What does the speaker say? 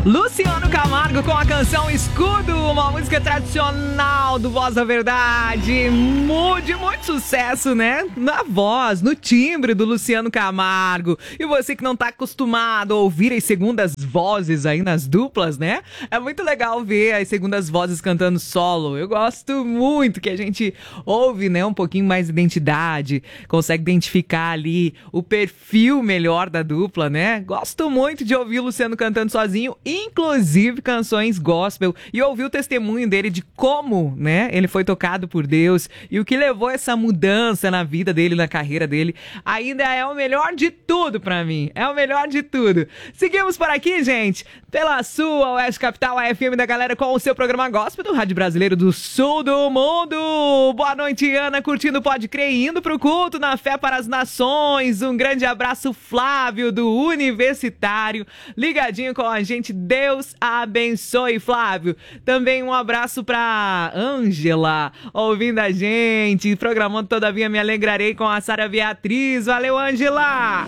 Luciano Camargo com a canção Escudo, uma música tradicional do Voz da Verdade. De muito sucesso, né? Na voz, no timbre do Luciano Camargo. E você que não tá acostumado a ouvir as segundas vozes aí nas duplas, né? É muito legal ver as segundas vozes cantando solo. Eu gosto muito que a gente ouve, né, um pouquinho mais de identidade, consegue identificar ali o perfil melhor da dupla, né? Gosto muito de ouvir o Luciano cantando sozinho, inclusive canções gospel, e ouvir o testemunho dele de como, né, ele foi tocado por Deus e o que levou essa mudança na vida dele, na carreira dele. Ainda é o melhor de tudo pra mim, é o melhor de tudo. Seguimos por aqui, gente, pela sua Oeste Capital, a FM da galera, com o seu programa gospel do Rádio Brasileiro do Sul do Mundo. Boa noite, Ana, curtindo Pode Crer, indo pro culto na Fé para as Nações. Um grande abraço, Flávio, do Universitário, ligadinho com a gente. Deus abençoe, Flávio. Também um abraço pra Ângela, ouvindo a gente, programando Todavia Me Alegrarei com a Sara Beatriz. Valeu, Ângela!